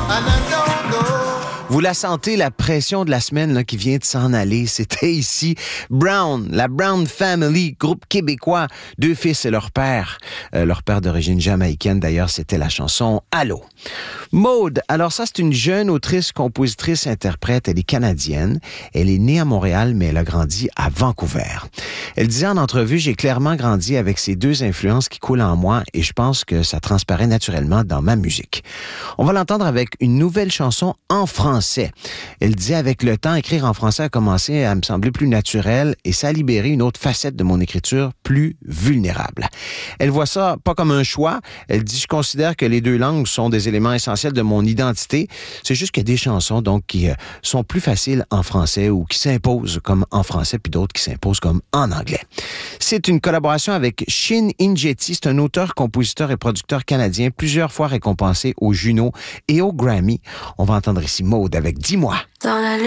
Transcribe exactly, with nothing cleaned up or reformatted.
Vous la sentez, la pression de la semaine là, qui vient de s'en aller. C'était ici Brown, la Brown Family, groupe québécois, deux fils et leur père. Euh, leur père d'origine jamaïcaine, d'ailleurs, c'était la chanson « Allô ». Maude, alors ça, c'est une jeune autrice, compositrice, interprète. Elle est canadienne. Elle est née à Montréal, mais elle a grandi à Vancouver. Elle disait en entrevue, j'ai clairement grandi avec ces deux influences qui coulent en moi et je pense que ça transparaît naturellement dans ma musique. On va l'entendre avec une nouvelle chanson en français. Elle dit, avec le temps, écrire en français a commencé à me sembler plus naturel et ça a libéré une autre facette de mon écriture plus vulnérable. Elle voit ça pas comme un choix. Elle dit, je considère que les deux langues sont des éléments essentiels de mon identité. C'est juste qu'il y a des chansons donc qui euh, sont plus faciles en français ou qui s'imposent comme en français puis d'autres qui s'imposent comme en anglais. C'est une collaboration avec Shin Injeti. C'est un auteur, compositeur et producteur canadien plusieurs fois récompensé aux Juno et aux Grammy. On va entendre ici Maude avec Dis-moi. Dans la